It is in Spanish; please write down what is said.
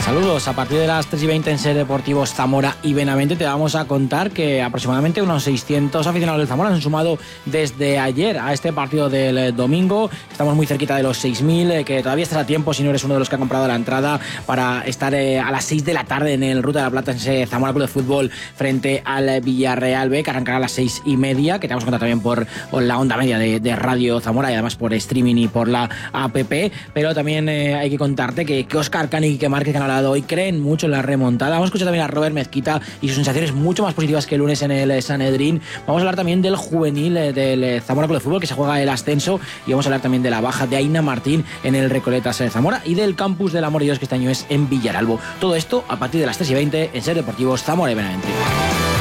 Saludos, a partir de las 3:20 en Ser Deportivos Zamora y Benavente te vamos a contar que aproximadamente unos 600 aficionados del Zamora se han sumado desde ayer a este partido del domingo. Estamos muy cerquita de los 6.000, que todavía estás a tiempo si no eres uno de los que ha comprado la entrada para estar a las 6 de la tarde en el Ruta de la Plata, en ese Zamora Club de Fútbol frente al Villarreal B, que arrancará a las 6:30, que te vamos a contar también por la onda media de Radio Zamora y además por streaming y por la app. Pero también hay que contarte que Óscar Cani y que Márquez, que han hablado hoy, creen mucho en la remontada. Vamos a escuchar también a Robert Mezquita y sus sensaciones mucho más positivas que el lunes en el Sanedrín. Vamos a hablar también del juvenil del Zamora Club de Fútbol, que se juega el ascenso, y vamos a hablar también de la baja de Aina Martín en el Recoletas Zamora y del campus del Amor y Dios, que este año es en Villaralbo. Todo esto a partir de las 3:20 en Ser Deportivos Zamora y Benavente.